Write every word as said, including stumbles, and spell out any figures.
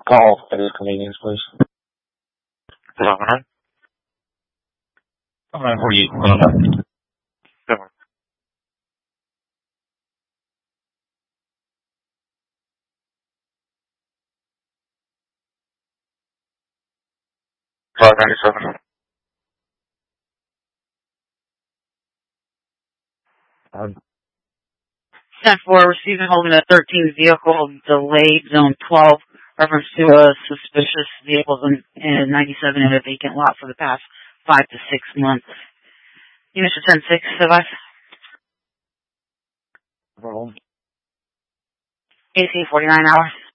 Call at his convenience, please. Seven nine. nine forty-eight. Seven. Five ninety seven. Um, ten four, receiving holding a thirteen vehicle delayed zone twelve, reference to a suspicious vehicles in, in ninety-seven in a vacant lot for the past five to six months. Unit ten six, advice. Roll. eighteen forty-nine hours.